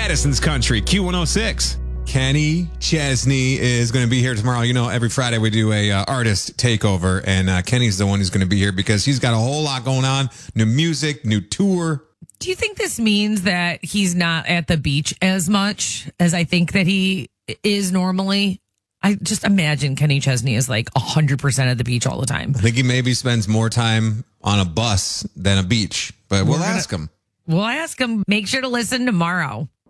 Madison's Country, Q106. Kenny Chesney is going to be here tomorrow. You know, every Friday we do a artist takeover, and Kenny's the one who's going to be here because he's got a whole lot going on. New music, new tour. Do you think this means that he's not at the beach as much as I think that he is normally? I just imagine Kenny Chesney is like 100% at the beach all the time. I think he maybe spends more time on a bus than a beach, but we'll ask him. We'll ask him. Make sure to listen tomorrow.